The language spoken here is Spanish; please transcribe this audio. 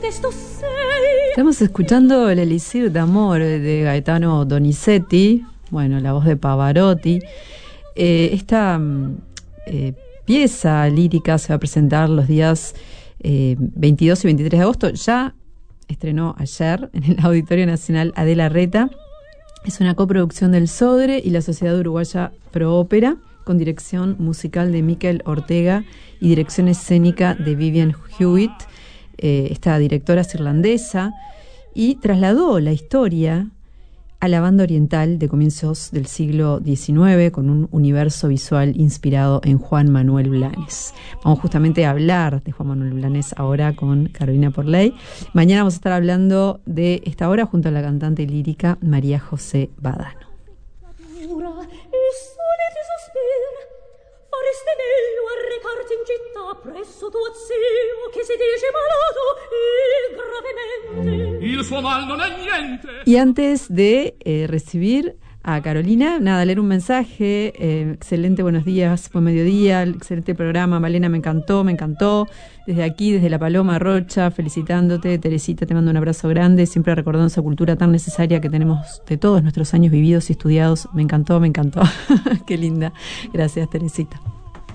Estamos escuchando el Elixir d'Amor de Gaetano Donizetti, bueno, la voz de Pavarotti. Esta pieza lírica se va a presentar los días 22 y 23 de agosto. Ya estrenó ayer en el Auditorio Nacional Adela Reta. Es una coproducción del Sodre y la Sociedad Uruguaya Pro Ópera, con dirección musical de Miquel Ortega y dirección escénica de Vivian Hewitt. Esta directora es irlandesa y trasladó la historia a la banda oriental de comienzos del siglo XIX con un universo visual inspirado en Juan Manuel Blanes. Vamos justamente a hablar de Juan Manuel Blanes ahora con Carolina Porley. Mañana vamos a estar hablando de esta obra junto a la cantante lírica María José Badano. Fareste meglio a recarti in città presso tuo zio che si dice malato e gravemente. Il suo mal non è niente. Y antes de recibir a Carolina, nada, leer un mensaje. Excelente, buenos días, buen mediodía, excelente programa, Malena, me encantó. Desde aquí, desde La Paloma Rocha, felicitándote. Teresita, te mando un abrazo grande, siempre recordando esa cultura tan necesaria que tenemos de todos nuestros años vividos y estudiados. Me encantó. Qué linda. Gracias, Teresita.